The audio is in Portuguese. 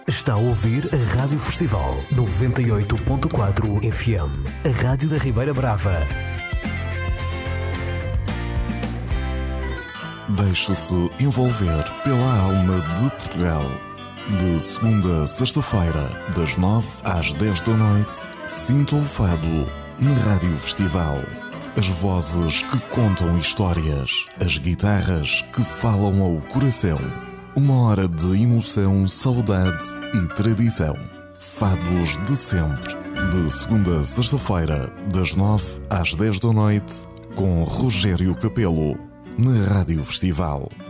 Está a ouvir a Rádio Festival 98.4 FM, a Rádio da Ribeira Brava. Deixe-se envolver pela alma de Portugal. De segunda a sexta-feira, das 9 às 10 da noite, sinta o fado na Rádio Festival. As vozes que contam histórias, as guitarras que falam ao coração. Uma hora de emoção, saudade e tradição. Fados de sempre. De segunda a sexta-feira, das 9 às 10 da noite, com Rogério Capelo, na Rádio Festival.